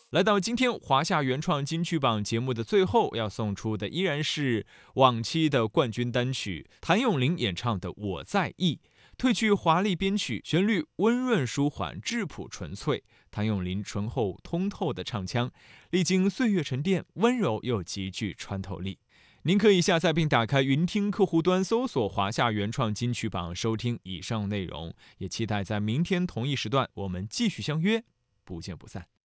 来到今天华夏原创金曲榜节目的最后，要送出的依然是往期的冠军单曲谭咏麟演唱的《我在意》。褪去华丽编曲，旋律温润舒缓，质朴纯粹。谭咏麟醇厚通透的唱腔，历经岁月沉淀，温柔又极具穿透力。您可以下载并打开云听客户端，搜索华夏原创金曲榜，收听以上内容。也期待在明天同一时段我们继续相约，不见不散。